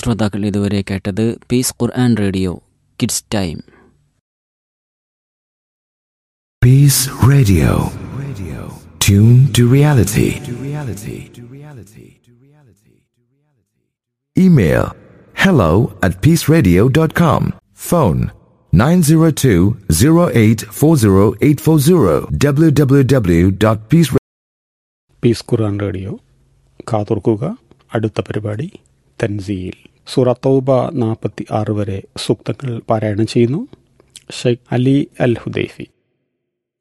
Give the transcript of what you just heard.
ശ്രോതാക്കൾ ഇതുവരെ കേട്ടത് piece Quran radio kids time. Peace Radio. Tune to reality. Email hello@peaceradio.com. Phone 902-0840840 www.peaceradio. Piece Quran radio കാതോർക്കുക. അടുത്ത പരിപാടി തൻസീൽ. സൂറ തൗബ 46 വരെ സൂക്തങ്ങൾ പാരായണം ചെയ്യുന്നു ഷെയ്ഖ് അലി അൽ ഹുദൈഫി.